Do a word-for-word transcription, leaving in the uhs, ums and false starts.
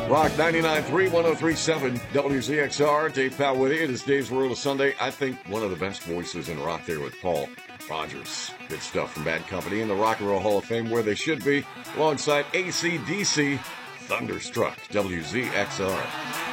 Rock ninety-nine point three, one oh three point seven, W Z X R. Dave Powell with you. It is Dave's World of Sunday. I think one of the best voices in rock there with Paul Rogers. Good stuff from Bad Company in the Rock and Roll Hall of Fame, where they should be, alongside A C D C, Thunderstruck, W Z X R.